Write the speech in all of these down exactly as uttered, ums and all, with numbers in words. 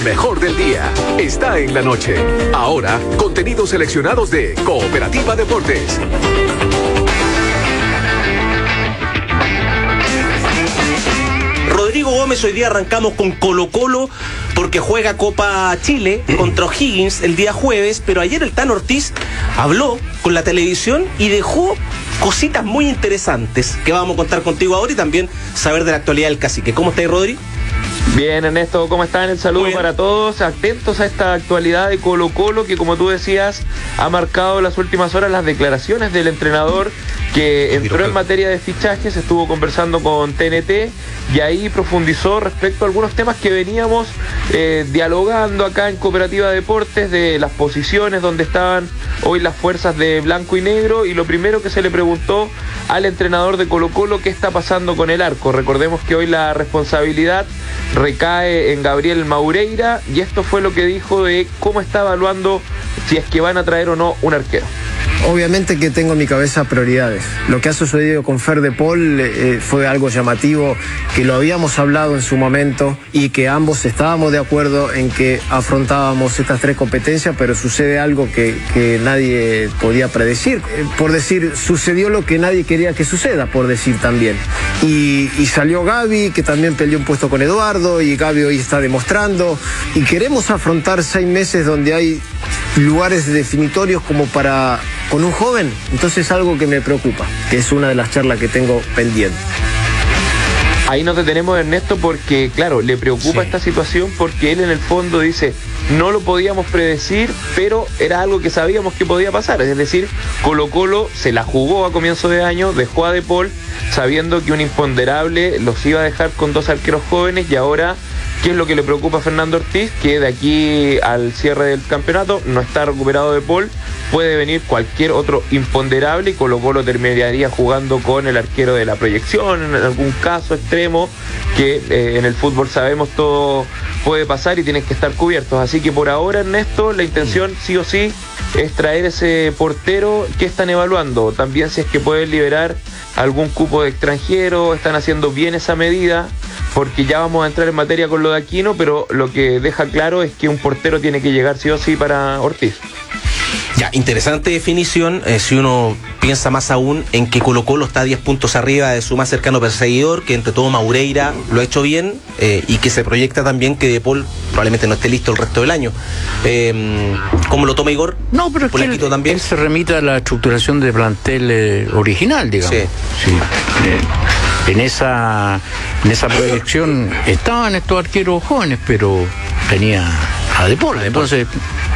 mejor del día está en la noche. Ahora, contenidos seleccionados de Cooperativa Deportes. Rodrigo Gómez, hoy día arrancamos con Colo Colo porque juega Copa Chile contra O'Higgins el día jueves, pero ayer el Tano Ortiz habló con la televisión y dejó cositas muy interesantes que vamos a contar contigo ahora y también saber de la actualidad del Cacique. ¿Cómo estás, Rodri? Bien, Ernesto, ¿cómo están? El saludo para todos, atentos a esta actualidad de Colo Colo que, como tú decías, ha marcado las últimas horas las declaraciones del entrenador que entró en materia de fichajes, estuvo conversando con T N T y ahí profundizó respecto a algunos temas que veníamos eh, dialogando acá en Cooperativa Deportes, de las posiciones donde estaban hoy las fuerzas de blanco y negro, y lo primero que se le preguntó al entrenador de Colo Colo, ¿qué está pasando con el arco? Recordemos que hoy la responsabilidad recae en Gabriel Maureira y esto fue lo que dijo de cómo está evaluando si es que van a traer o no un arquero. Obviamente que tengo en mi cabeza prioridades. Lo que ha sucedido con Fer de Paul eh, fue algo llamativo, que lo habíamos hablado en su momento y que ambos estábamos de acuerdo en que afrontábamos estas tres competencias, pero sucede algo que, que nadie podía predecir. Eh, por decir, sucedió lo que nadie quería que suceda, por decir también. Y, y salió Gaby, que también peleó un puesto con Eduardo, y Gaby hoy está demostrando. Y queremos afrontar seis meses donde hay lugares definitorios como para con un joven, entonces es algo que me preocupa, que es una de las charlas que tengo pendiente. Ahí nos detenemos, Ernesto, porque claro, le preocupa sí. esta situación porque él en el fondo dice, no lo podíamos predecir, pero era algo que sabíamos que podía pasar, es decir, Colo Colo se la jugó a comienzo de año, dejó a De Paul sabiendo que un imponderable los iba a dejar con dos arqueros jóvenes y ahora, ¿qué es lo que le preocupa a Fernando Ortiz? Que de aquí al cierre del campeonato no está recuperado De Paul, puede venir cualquier otro imponderable y Colo Colo terminaría jugando con el arquero de la proyección, en algún caso extremo, que eh, en el fútbol sabemos todo puede pasar y tienes que estar cubiertos. Así que por ahora, Ernesto, la intención sí o sí es traer ese portero. Que están evaluando también si es que pueden liberar algún cupo de extranjero, están haciendo bien esa medida, porque ya vamos a entrar en materia con lo de Aquino, pero lo que deja claro es que un portero tiene que llegar sí o sí para Ortiz. Ya, interesante definición, eh, si uno piensa más aún en que Colo Colo está a diez puntos arriba de su más cercano perseguidor, que entre todo Maureira lo ha hecho bien, eh, y que se proyecta también que De Paul probablemente no esté listo el resto del año. Eh, ¿Cómo lo toma Igor? No, pero es que él, también? él se remite a la estructuración de plantel eh, original, digamos. Sí. sí. Eh, en esa en esa proyección estaban estos arqueros jóvenes, pero tenía a De Paul, entonces...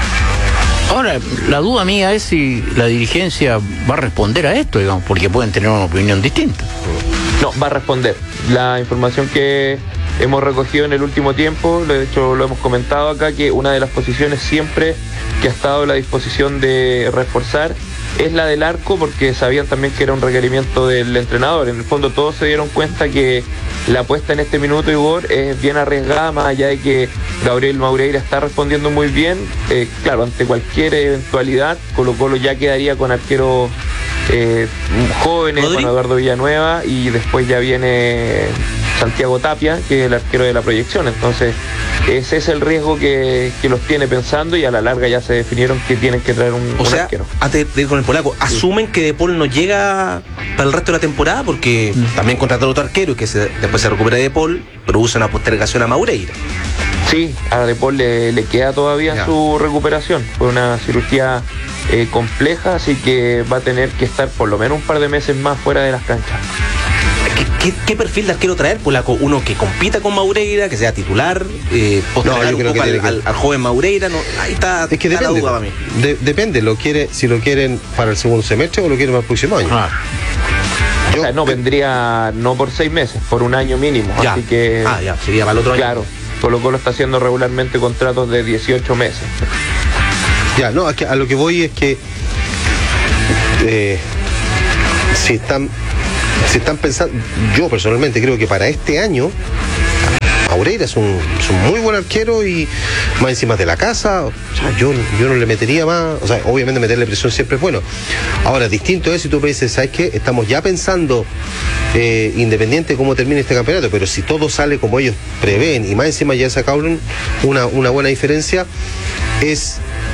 Ahora, la duda mía es si la dirigencia va a responder a esto, digamos, porque pueden tener una opinión distinta. No, va a responder. La información que hemos recogido en el último tiempo, de hecho lo hemos comentado acá, que una de las posiciones siempre que ha estado a la disposición de reforzar es la del arco, porque sabían también que era un requerimiento del entrenador. En el fondo todos se dieron cuenta que la apuesta en este minuto, Igor, es bien arriesgada, más allá de que Gabriel Maureira está respondiendo muy bien. Eh, claro, ante cualquier eventualidad, Colo Colo ya quedaría con arqueros eh, jóvenes, ¿Rodri? Con Eduardo Villanueva, y después ya viene Santiago Tapia, que es el arquero de la proyección. Entonces, ese es el riesgo que, que los tiene pensando, y a la larga ya se definieron que tienen que traer un, o un sea, arquero. Antes de ir con el polaco, sí. ¿Asumen que De Paul no llega para el resto de la temporada? Porque mm. también contrataron otro arquero y que se, después se recupera De Paul, pero usa una postergación a Maureira. Sí, a De Paul le, le queda todavía ya. su recuperación. Fue una cirugía eh, compleja, así que va a tener que estar por lo menos un par de meses más fuera de las canchas. ¿Qué, qué perfil de arquero traer, Polaco? Uno que compita con Maureira, que sea titular, eh, postergar no, un poco al, que... al, al joven Maureira. No, ahí está, es que depende, la duda para mí. De, depende, lo quiere, si lo quieren para el segundo semestre o lo quieren para el próximo año. Ah. Yo, o sea, no, vendría no por seis meses, por un año mínimo. Ya. Así que, ah, ya, sería para el otro año. Claro, Colo Colo está haciendo regularmente contratos de dieciocho meses. Ya, no, es que a lo que voy es que eh, si están Si están pensando, yo personalmente creo que para este año Maureira es un, es un muy buen arquero y más encima de la casa, o sea, yo, yo no le metería más, o sea, obviamente meterle presión siempre es bueno. Ahora, distinto es si tú me dices, ¿sabes qué? Estamos ya pensando, eh, independiente de cómo termine este campeonato, pero si todo sale como ellos prevén y más encima ya sacaron una, una buena diferencia, es,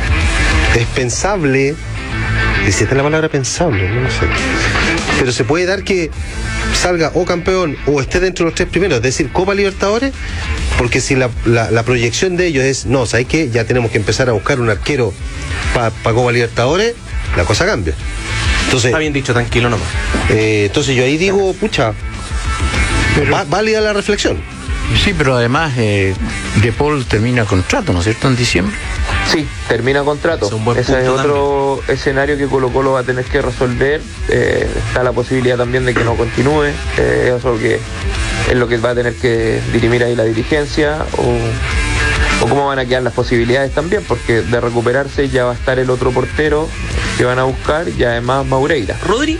es pensable, si esta es la palabra pensable, no sé, pero se puede dar que salga o campeón o esté dentro de los tres primeros, es decir, Copa Libertadores, porque si la, la, la proyección de ellos es, no, ¿sabes qué? Ya tenemos que empezar a buscar un arquero para pa Copa Libertadores, la cosa cambia. Entonces, está bien dicho, tranquilo nomás. Eh, entonces yo ahí digo, pucha, pero, va, válida la reflexión. Sí, pero además eh, De Paul termina contrato, ¿no es cierto?, en diciembre. Sí, termina contrato. Es Ese es otro también. escenario que Colo Colo va a tener que resolver. Eh, está la posibilidad también de que no continúe. Eh, eso que es lo que va a tener que dirimir ahí la dirigencia. O, o cómo van a quedar las posibilidades también, porque de recuperarse ya va a estar el otro portero que van a buscar y además Maureira. Rodri,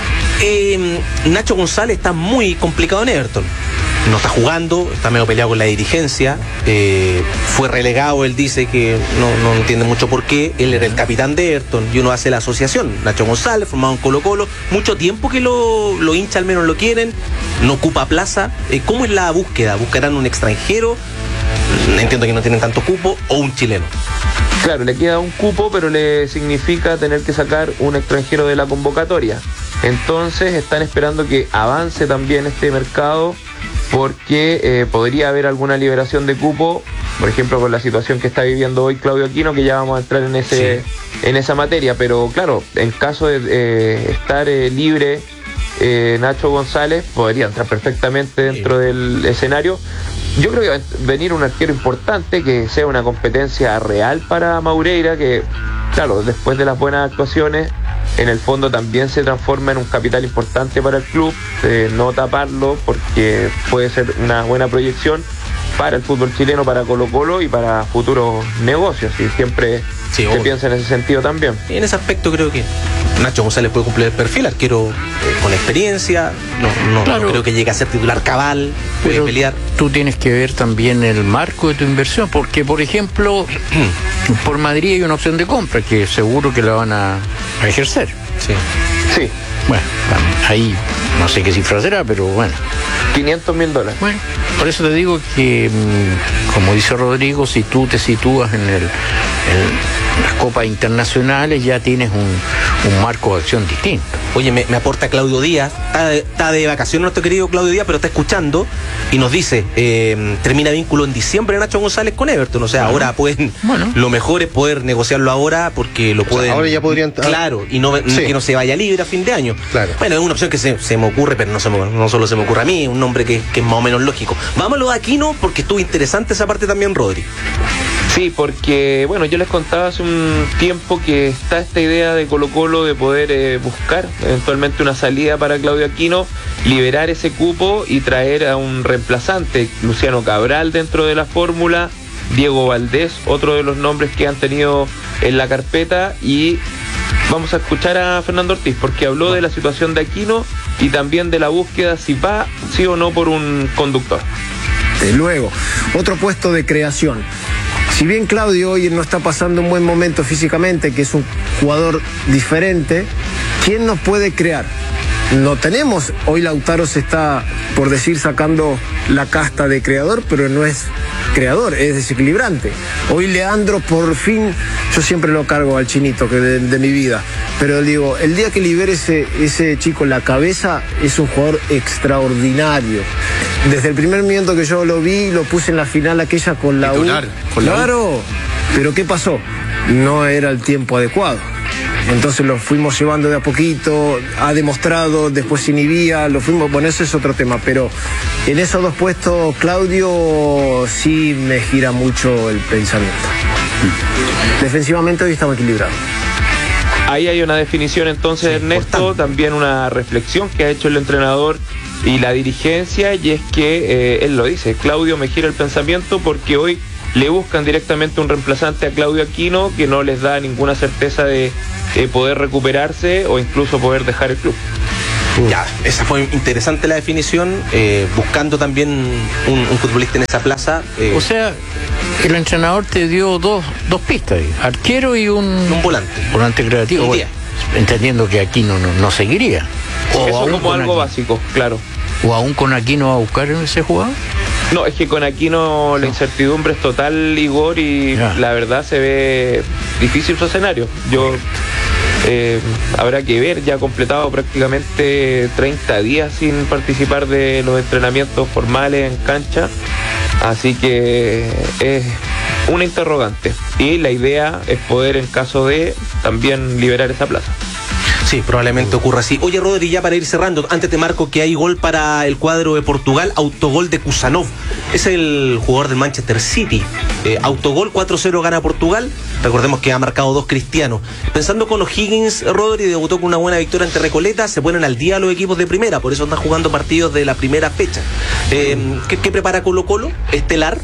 eh, Nacho González está muy complicado en Everton. No está jugando, está medio peleado con la dirigencia, eh, fue relegado, él dice que no, no entiende mucho por qué, él era el capitán de Everton y uno hace la asociación, Nacho González, formado en Colo Colo, mucho tiempo que lo, lo hincha, al menos lo quieren, no ocupa plaza, eh, ¿cómo es la búsqueda? ¿Buscarán un extranjero? Entiendo que no tienen tanto cupo, o un chileno. Claro, le queda un cupo, pero le significa tener que sacar un extranjero de la convocatoria. Entonces están esperando que avance también este mercado, porque eh, podría haber alguna liberación de cupo, por ejemplo con la situación que está viviendo hoy Claudio Aquino, que ya vamos a entrar en ese sí. en esa materia, pero claro, en caso de eh, estar eh, libre eh, Nacho González, podría entrar perfectamente dentro sí. del escenario. Yo creo que va a venir un arquero importante, que sea una competencia real para Maureira, que claro, después de las buenas actuaciones, en el fondo también se transforma en un capital importante para el club, eh, no taparlo, porque puede ser una buena proyección para el fútbol chileno, para Colo Colo y para futuros negocios, y siempre sí, se obvio. piensa en ese sentido también. En ese aspecto creo que Nacho González puede cumplir el perfil, arquero eh, con experiencia, no, no, claro. no creo que llegue a ser titular cabal, puede Pero pelear. Tú tienes que ver también el marco de tu inversión, porque por ejemplo, por Madrid hay una opción de compra que seguro que la van a, a ejercer. Sí. Sí. Bueno, ahí no sé qué cifra será, pero bueno. quinientos mil dólares. Bueno, por eso te digo que, como dice Rodrigo, si tú te sitúas en, el, en las copas internacionales, ya tienes un, un marco de acción distinto. Oye, me, me aporta Claudio Díaz, está de, está de vacaciones nuestro querido Claudio Díaz, pero está escuchando y nos dice, eh, termina vínculo en diciembre Nacho González con Everton, o sea, bueno, ahora pueden, bueno. lo mejor es poder negociarlo ahora, porque lo pueden... O sea, ahora ya podrían... Claro, y no, sí. que no se vaya libre a fin de año. Claro. Bueno, es una opción que se, se me ocurre, pero no, se me, no solo se me ocurre a mí, es un nombre que, que es más o menos lógico. Vámonos de Aquino, porque estuvo interesante esa parte también, Rodri. Sí, porque, bueno, yo les contaba hace un tiempo que está esta idea de Colo Colo de poder eh, buscar eventualmente una salida para Claudio Aquino, liberar ese cupo y traer a un reemplazante, Luciano Cabral dentro de la fórmula, Diego Valdés, otro de los nombres que han tenido en la carpeta, y vamos a escuchar a Fernando Ortiz, porque habló de la situación de Aquino y también de la búsqueda si va, sí o no, por un conductor. Luego, otro puesto de creación. Si bien Claudio hoy no está pasando un buen momento físicamente, que es un jugador diferente, ¿quién nos puede crear? No tenemos, hoy Lautaro se está, por decir, sacando la casta de creador, pero no es creador, es desequilibrante. Hoy Leandro, por fin, yo siempre lo cargo al chinito que de, de mi vida, pero digo, el día que libere ese, ese chico la cabeza, es un jugador extraordinario. Desde el primer minuto que yo lo vi, lo puse en la final aquella con la U. Claro, pero ¿qué pasó? No era el tiempo adecuado. Entonces lo fuimos llevando de a poquito, ha demostrado, después se inhibía, lo fuimos, bueno, ese es otro tema, pero en esos dos puestos, Claudio sí me gira mucho el pensamiento. Defensivamente hoy estamos equilibrados. Ahí hay una definición entonces, sí, Ernesto, importante. También una reflexión que ha hecho el entrenador y la dirigencia, y es que eh, él lo dice, Claudio me gira el pensamiento porque hoy le buscan directamente un reemplazante a Claudio Aquino que no les da ninguna certeza de eh, poder recuperarse o incluso poder dejar el club. Ya, esa fue interesante la definición, eh, buscando también un, un futbolista en esa plaza. Eh, O sea, el entrenador te dio dos, dos pistas, ahí, arquero y un, un volante. volante creativo. Un Bueno, diez. entendiendo que Aquino no, no seguiría. O Eso aún como con algo Aquino. básico, claro. ¿O aún con Aquino va a buscar ese jugador? No, es que con Aquino la incertidumbre es total, Igor, y Ya. la verdad se ve difícil su escenario. Yo eh, habrá que ver, ya ha completado prácticamente treinta días sin participar de los entrenamientos formales en cancha, así que es una interrogante. Y la idea es poder, en caso de, también liberar esa plaza. Sí, probablemente ocurra así. Oye, Rodri, ya para ir cerrando, antes te marco que hay gol para el cuadro de Portugal, autogol de Kusanov. Es el jugador del Manchester City. Eh, autogol, cuatro cero gana Portugal. Recordemos que ha marcado dos Cristiano. Pensando con O'Higgins, Rodri debutó con una buena victoria ante Recoleta. Se ponen al día los equipos de primera, por eso están jugando partidos de la primera fecha. Eh, ¿qué, ¿Qué prepara Colo Colo? ¿Estelar?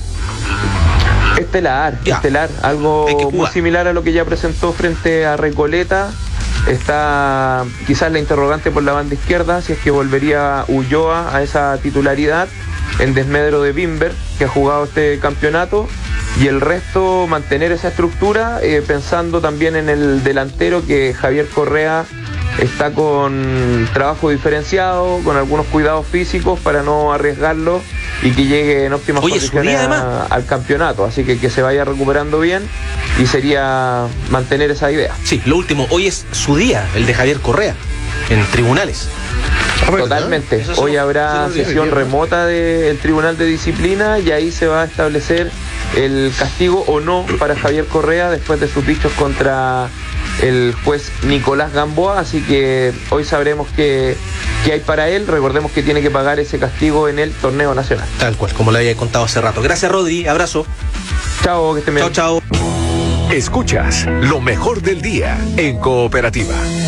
Estelar, Ya. estelar, algo Hay que muy jugar. similar a lo que ya presentó frente a Recoleta. Está quizás la interrogante por la banda izquierda, si es que volvería Ulloa a esa titularidad en desmedro de Bimber, que ha jugado este campeonato, y el resto mantener esa estructura, eh, pensando también en el delantero, que Javier Correa está con trabajo diferenciado, con algunos cuidados físicos para no arriesgarlo y que llegue en óptimas Oye, su condiciones día, a- además. al campeonato, así que que se vaya recuperando bien, y sería mantener esa idea. Sí, lo último, hoy es su día, el de Javier Correa, en tribunales. Totalmente. Eso se Hoy lo- habrá se lo sesión olvidé. remota del Tribunal de Disciplina, y ahí se va a establecer el castigo o no para Javier Correa después de sus dichos contra el juez Nicolás Gamboa, así que hoy sabremos qué, qué hay para él. Recordemos que tiene que pagar ese castigo en el torneo nacional. Tal cual, como le había contado hace rato. Gracias, Rodri, abrazo. Chao, que estén bien. Chao, chao. Escuchas lo mejor del día en Cooperativa.